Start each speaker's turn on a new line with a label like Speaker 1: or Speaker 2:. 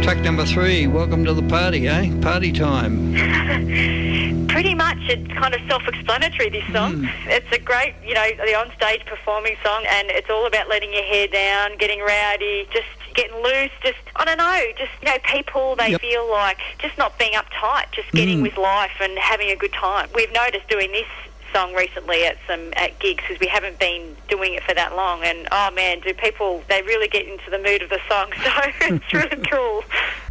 Speaker 1: Track number 3, welcome to the party, eh? Party time.
Speaker 2: Pretty much, it's kind of self-explanatory, this song. It's a great, the on-stage performing song, and it's all about letting your hair down, getting rowdy, just getting loose, I don't know, people, they feel like just not being uptight, just getting with life and having a good time. We've noticed doing this song recently at gigs, because we haven't been doing it for that long, and oh man, do people, they really get into the mood of the song, so it's really cool.